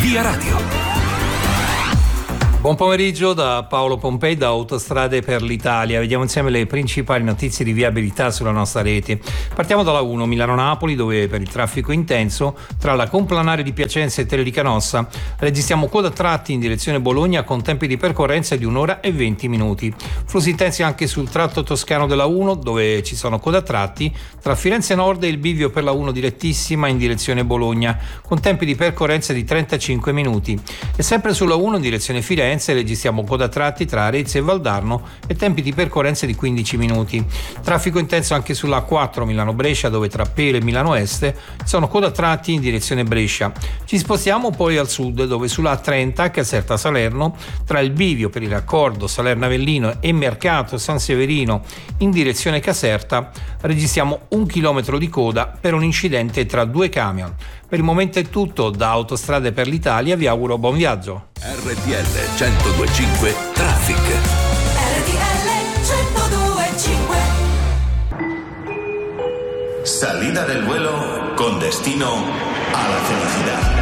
Via Radio. Buon pomeriggio da Paolo Pompei da Autostrade per l'Italia. Vediamo insieme le principali notizie di viabilità sulla nostra rete. Partiamo dalla 1 Milano-Napoli, dove per il traffico intenso tra la Complanare di Piacenza e Tele di Canossa registriamo coda a tratti in direzione Bologna con tempi di percorrenza di 1 ora e 20 minuti. Flussi intensi anche sul tratto toscano della 1, dove ci sono coda a tratti tra Firenze Nord e il bivio per la 1 direttissima in direzione Bologna con tempi di percorrenza di 35 minuti. E sempre sulla 1 in direzione Firenze registriamo coda a tratti tra Arezzo e Valdarno e tempi di percorrenza di 15 minuti. Traffico intenso anche sulla 4 Milano-Brescia, dove tra Pelo e Milano Est sono coda a tratti in direzione Brescia. Ci spostiamo poi al sud, dove sulla A30 Caserta-Salerno tra il bivio per il raccordo Salerno-Avellino e Mercato San Severino in direzione Caserta registriamo 1 chilometro di coda per un incidente tra 2 camion. Per il momento è tutto, da Autostrade per l'Italia vi auguro buon viaggio. RTL 102.5 Traffic. RTL 102.5. Salida del vuelo con destino a la felicidad.